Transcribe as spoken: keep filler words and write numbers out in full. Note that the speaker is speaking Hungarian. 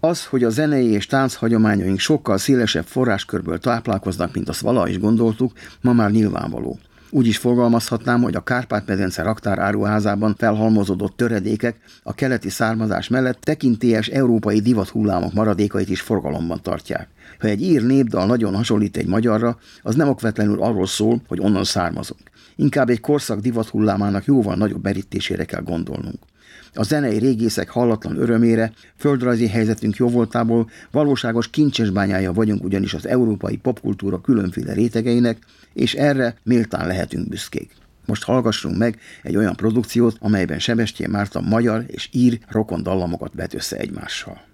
Az, hogy a zenei és tánc hagyományaink sokkal szélesebb forráskörből táplálkoznak, mint azt valaha is gondoltuk, ma már nyilvánvaló. Úgy is fogalmazhatnám, hogy a Kárpát-medence raktár áruházában felhalmozódott töredékek a keleti származás mellett tekintélyes európai divathullámok maradékait is forgalomban tartják. Ha egy ír népdal nagyon hasonlít egy magyarra, az nem okvetlenül arról szól, hogy onnan származunk. Inkább egy korszak divathullámának jóval nagyobb merítésére kell gondolnunk. A zenei régészek hallatlan örömére, földrajzi helyzetünk jóvoltából valóságos kincsesbányája vagyunk ugyanis az európai popkultúra különféle rétegeinek, és erre méltán lehetünk büszkék. Most hallgassunk meg egy olyan produkciót, amelyben Sebestyén Márton magyar és ír rokon dallamokat vet össze egymással.